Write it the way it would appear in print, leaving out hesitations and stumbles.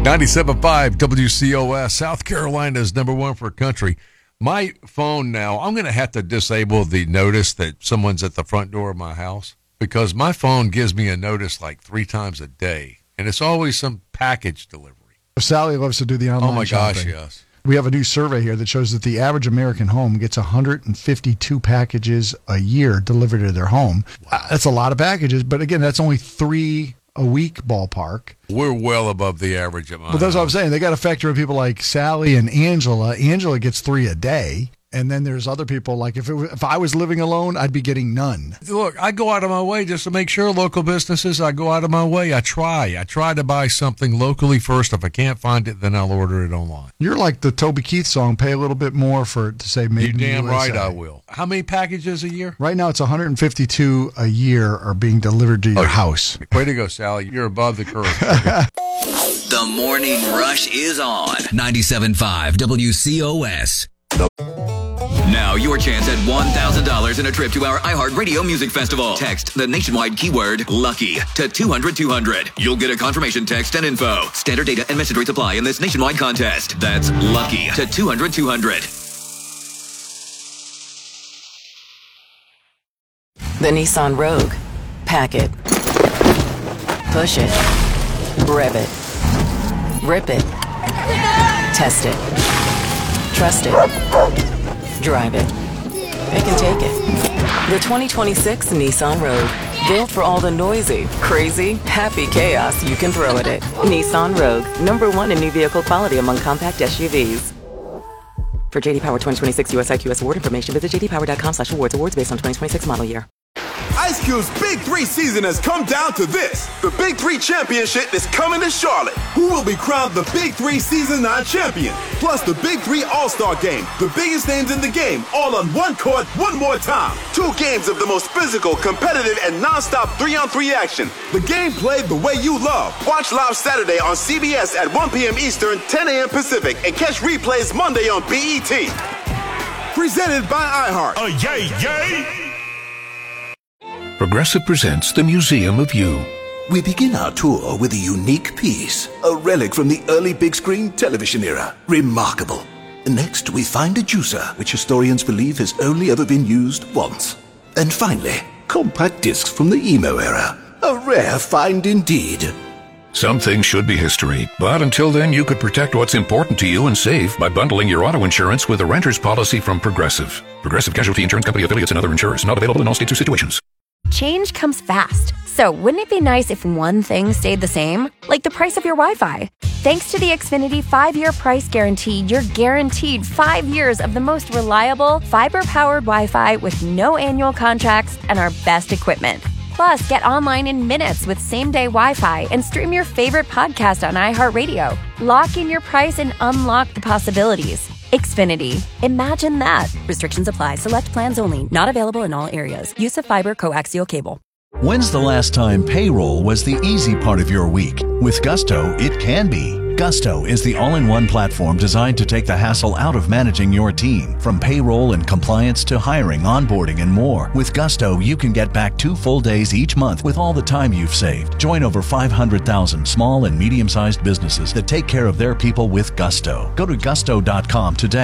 97.5 WCOS, South Carolina's number one for country. My phone now, I'm going to have to disable the notice that someone's at the front door of my house because my phone gives me a notice like 3 times a day, and it's always some package delivery. Sally loves to do the online Oh, my shopping. gosh, yes. We have a new survey here that shows that the average American home gets 152 packages a year delivered to their home. That's a lot of packages, but again, that's only 3 a week ballpark. We're well above the average at my But that's what I'm house. saying. They got to factor in people like Sally and Angela. Angela gets 3 a day. And then there's other people, like if I was living alone, I'd be getting none. Look, I go out of my way just to make sure local businesses, I go out of my way. I try to buy something locally first. If I can't find it, then I'll order it online. You're like the Toby Keith song, pay a little bit more to say made You're in the damn USA. right I will. How many packages a year? Right now, it's 152 a year are being delivered to your house. Way to go, Sally. You're above the curve. The Morning Rush is on 97.5 WCOS. Now your chance at $1,000 in a trip to our iHeartRadio Music Festival. Text the nationwide keyword LUCKY to 200-200. You'll get a confirmation text and info. Standard data and message rates apply in this nationwide contest. That's LUCKY to 200-200. The Nissan Rogue. Pack it. Push it. Rev it. Rip it. Test it. Trust it. Drive it. It can take it. The 2026 Nissan Rogue. Built for all the noisy, crazy, happy chaos you can throw at it. Nissan Rogue. #1 in new vehicle quality among compact SUVs. For JD Power 2026 US IQS award information, visit jdpower.com/awards. Awards based on 2026 model year. Ice Cube's Big 3 season has come down to this. The Big 3 Championship is coming to Charlotte. Who will be crowned the Big 3 Season 9 champion? Plus the Big 3 All-Star Game. The biggest names in the game, all on one court, one more time. 2 games of the most physical, competitive, and non-stop 3-on-3 action. The game played the way you love. Watch live Saturday on CBS at 1 p.m. Eastern, 10 a.m. Pacific, and catch replays Monday on BET. Presented by iHeart. Oh, yay, yay! Progressive presents The Museum of You. We begin our tour with a unique piece, a relic from the early big screen television era. Remarkable. Next, we find a juicer, which historians believe has only ever been used once. And finally, compact discs from the emo era. A rare find indeed. Some things should be history, but until then you could protect what's important to you and save by bundling your auto insurance with a renter's policy from Progressive. Progressive Casualty Insurance Company affiliates and other insurers. Not available in all states or situations. Change comes fast. So wouldn't it be nice if one thing stayed the same? Like the price of your Wi-Fi. Thanks to the Xfinity 5-year price guarantee, you're guaranteed 5 years of the most reliable, fiber-powered Wi-Fi with no annual contracts and our best equipment. Plus, get online in minutes with same-day Wi-Fi and stream your favorite podcast on iHeartRadio. Lock in your price and unlock the possibilities. Xfinity. Imagine that. Restrictions apply. Select plans only. Not available in all areas. Use of fiber coaxial cable. When's the last time payroll was the easy part of your week? With Gusto, it can be. Gusto is the all-in-one platform designed to take the hassle out of managing your team. From payroll and compliance to hiring, onboarding, and more. With Gusto, you can get back 2 full days each month with all the time you've saved. Join over 500,000 small and medium-sized businesses that take care of their people with Gusto. Go to gusto.com today.